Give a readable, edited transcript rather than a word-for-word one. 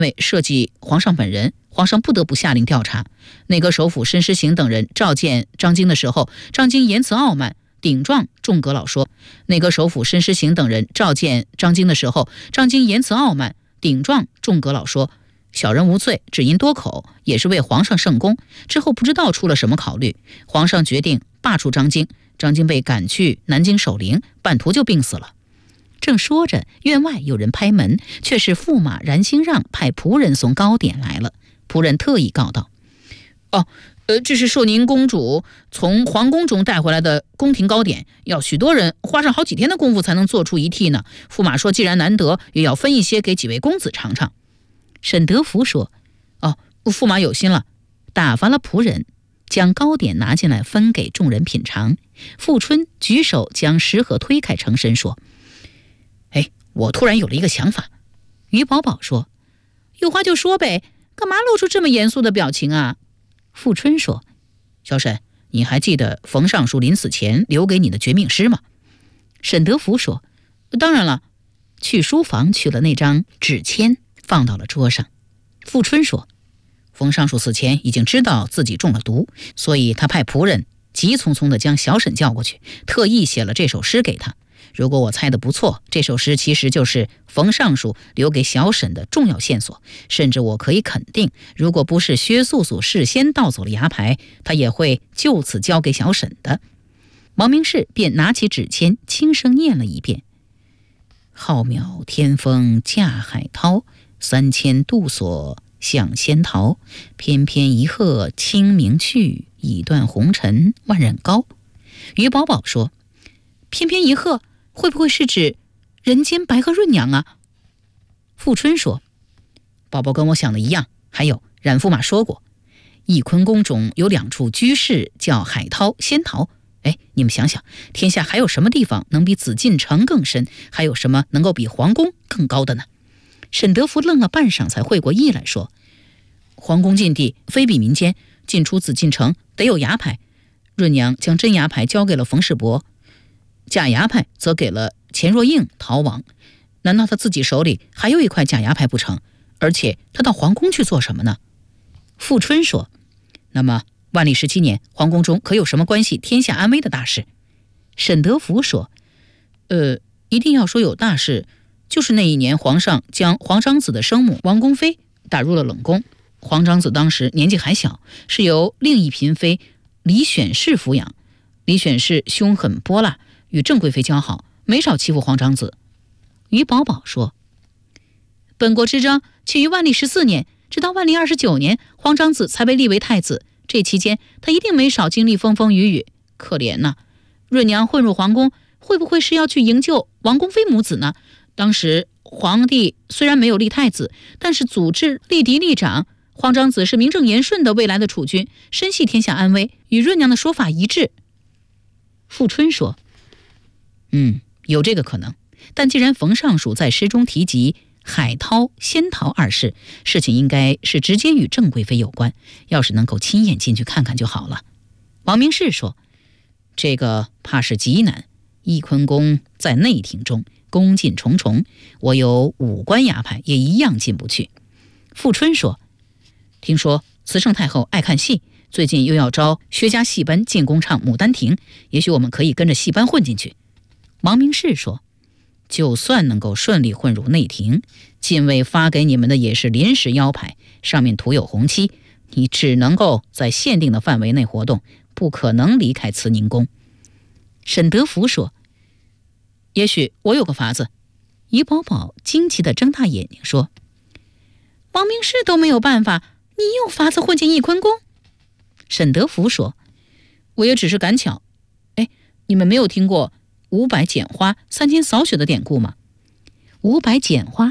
为涉及皇上本人，皇上不得不下令调查。内阁首辅申师行等人召见张京的时候，张京言辞傲慢，顶撞众阁老说。内阁首辅申师行等人召见张京的时候，张京言辞傲慢，顶撞众阁老说。小人无罪，只因多口，也是为皇上圣功。之后不知道出了什么考虑，皇上决定罢黜张京，张京被赶去南京守陵，半途就病死了。正说着，院外有人拍门，却是驸马冉兴让派仆人送糕点来了。仆人特意告道：这是寿宁公主从皇宫中带回来的宫廷糕点，要许多人花上好几天的功夫才能做出一屉呢。驸马说既然难得，也要分一些给几位公子尝尝。沈德福说：驸马有心了，打发了仆人将糕点拿进来分给众人品尝。富春举手将食盒推开，成身说：我突然有了一个想法。于宝宝说：有话就说呗，干嘛露出这么严肃的表情啊？富春说：小沈，你还记得冯尚书临死前留给你的绝命诗吗？沈德福说：当然了。去书房取了那张纸签，放到了桌上。富春说：冯尚书死前已经知道自己中了毒，所以他派仆人急匆匆地将小沈叫过去，特意写了这首诗给他。如果我猜得不错，这首诗其实就是冯尚书留给小沈的重要线索。甚至我可以肯定，如果不是薛素素事先盗走了牙牌，他也会就此交给小沈的。王明士便拿起纸签，轻声念了一遍：浩渺天风驾海涛，3000度锁向仙桃，翩翩一鹤清明去，已断红尘万仞高。于宝宝说：翩翩一鹤会不会是指人间白鹤润娘啊？富春说：宝宝跟我想的一样，还有冉驸马说过，翊坤宫中有2处居室叫海涛、仙桃。你们想想，天下还有什么地方能比紫禁城更深？还有什么能够比皇宫更高的呢？沈德福愣了半晌，才会过意来说：皇宫禁地非比民间，进出紫禁城得有牙牌。润娘将真牙牌交给了冯世伯，假牙牌则给了钱若应逃亡。难道他自己手里还有一块假牙牌不成？而且他到皇宫去做什么呢？富春说：那么万历17年皇宫中可有什么关系天下安危的大事？沈德福说：一定要说有大事，就是那一年皇上将皇长子的生母王宫妃打入了冷宫。皇长子当时年纪还小，是由另一嫔妃李选侍抚养。李选侍凶狠泼辣，与郑贵妃交好，没少欺负皇长子。于宝宝说：本国之争起于万历14年，直到万历29年，皇长子才被立为太子。这期间他一定没少经历风风雨雨，可怜呐！润娘混入皇宫，会不会是要去营救王宫妃母子呢？当时皇帝虽然没有立太子，但是组织立嫡立长，皇长子是名正言顺的未来的储君，深系天下安危，与润娘的说法一致。富春说：有这个可能，但既然冯尚书在诗中提及海涛、仙桃2事，事情应该是直接与郑贵妃有关，要是能够亲眼进去看看就好了。王明士说：这个怕是极难，翊坤宫在内廷中，宫禁重重，我有5关牙牌也一样进不去。富春说：听说慈圣太后爱看戏，最近又要招薛家戏班进宫唱《牡丹亭》，也许我们可以跟着戏班混进去。王明士说：就算能够顺利混入内廷，禁卫发给你们的也是临时腰牌，上面涂有红漆，你只能够在限定的范围内活动，不可能离开慈宁宫。沈德福说：也许我有个法子。于宝宝惊奇地睁大眼睛说：王明士都没有办法，你有法子混进翊坤宫？沈德福说：我也只是赶巧。你们没有听过500剪花3000扫雪的典故吗？500剪花